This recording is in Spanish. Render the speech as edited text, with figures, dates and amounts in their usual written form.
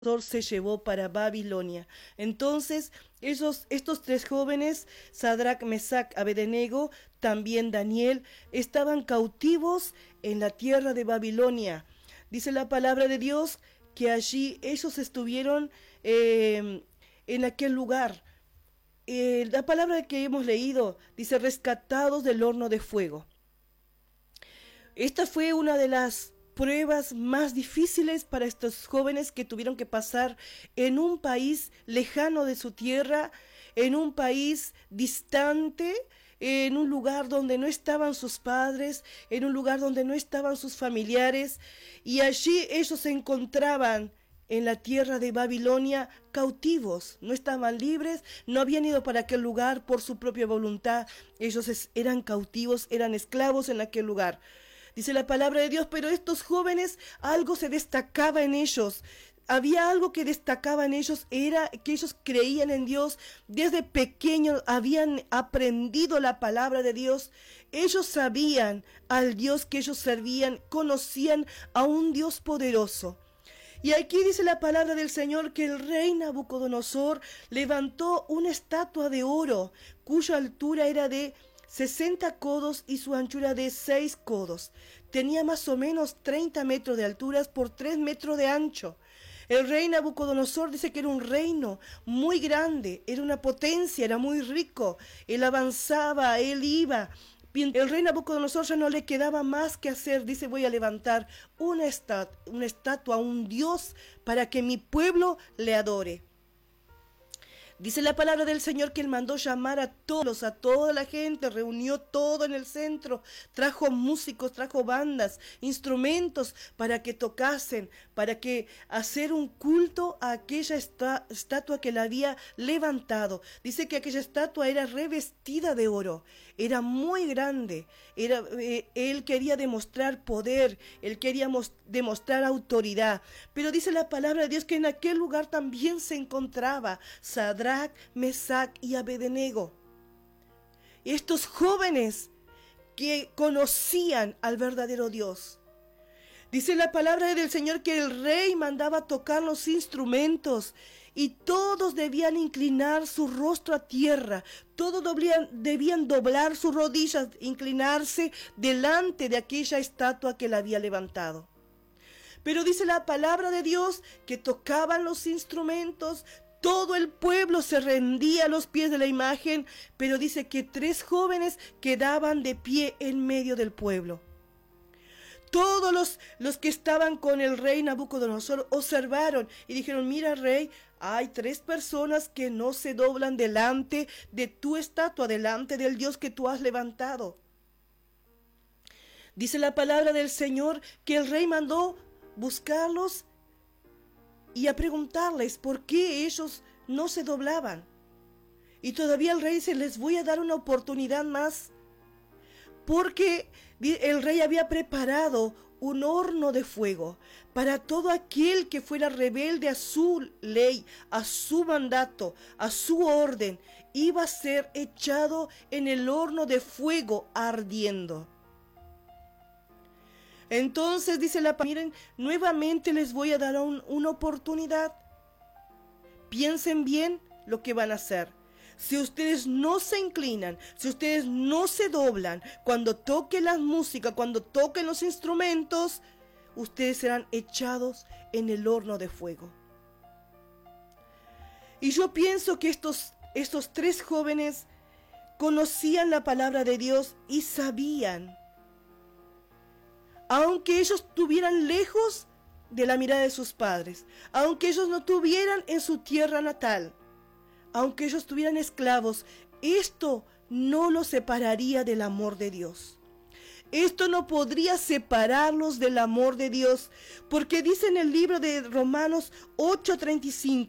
se llevó para Babilonia. Entonces, estos tres jóvenes, Sadrach, Mesach, Abednego, también Daniel, estaban cautivos en la tierra de Babilonia. Dice la palabra de Dios que allí ellos estuvieron en aquel lugar. La palabra que hemos leído dice rescatados del horno de fuego. Esta fue una de las pruebas más difíciles para estos jóvenes que tuvieron que pasar en un país lejano de su tierra, en un país distante, en un lugar donde no estaban sus padres, en un lugar donde no estaban sus familiares, y allí ellos se encontraban en la tierra de Babilonia cautivos, no estaban libres, no habían ido para aquel lugar por su propia voluntad, ellos eran cautivos, eran esclavos en aquel lugar. Dice la palabra de Dios, pero estos jóvenes, algo se destacaba en ellos. Había algo que destacaba en ellos, era que ellos creían en Dios. Desde pequeños habían aprendido la palabra de Dios. Ellos sabían al Dios que ellos servían, conocían a un Dios poderoso. Y aquí dice la palabra del Señor que el rey Nabucodonosor levantó una estatua de oro, cuya altura era de 60 codos y su anchura de 6 codos. Tenía más o menos 30 metros de altura por 3 metros de ancho. El rey Nabucodonosor dice que era un reino muy grande, era una potencia, era muy rico. Él avanzaba, él iba. El rey Nabucodonosor ya no le quedaba más que hacer. Dice, voy a levantar una estatua a un Dios para que mi pueblo le adore. Dice la palabra del Señor que él mandó llamar a toda la gente, reunió todo en el centro, trajo músicos, trajo bandas, instrumentos para que tocasen, para que hacer un culto a aquella estatua que él había levantado. Dice que aquella estatua era revestida de oro, era muy grande, él quería demostrar poder, él quería demostrar autoridad. Pero dice la palabra de Dios que en aquel lugar también se encontraba Sadrach, Mesach y Abednego. Estos jóvenes que conocían al verdadero Dios. Dice la palabra del Señor que el rey mandaba tocar los instrumentos y todos debían inclinar su rostro a tierra, todos debían doblar sus rodillas, inclinarse delante de aquella estatua que él había levantado. Pero dice la palabra de Dios que tocaban los instrumentos, todo el pueblo se rendía a los pies de la imagen, pero dice que 3 jóvenes quedaban de pie en medio del pueblo. Todos los que estaban con el rey Nabucodonosor observaron y dijeron, mira rey, hay 3 personas que no se doblan delante de tu estatua, delante del Dios que tú has levantado. Dice la palabra del Señor que el rey mandó buscarlos y a preguntarles por qué ellos no se doblaban. Y todavía el rey dice, les voy a dar una oportunidad más, porque el rey había preparado un horno de fuego para todo aquel que fuera rebelde a su ley, a su mandato, a su orden, iba a ser echado en el horno de fuego ardiendo. Entonces dice la palabra, miren, nuevamente les voy a dar una oportunidad. Piensen bien lo que van a hacer. Si ustedes no se inclinan, si ustedes no se doblan, cuando toque la música, cuando toquen los instrumentos, ustedes serán echados en el horno de fuego. Y yo pienso que estos 3 jóvenes conocían la palabra de Dios y sabían, aunque ellos estuvieran lejos de la mirada de sus padres, aunque ellos no estuvieran en su tierra natal, aunque ellos estuvieran esclavos, esto no los separaría del amor de Dios. Esto no podría separarlos del amor de Dios, porque dice en el libro de Romanos 8:35,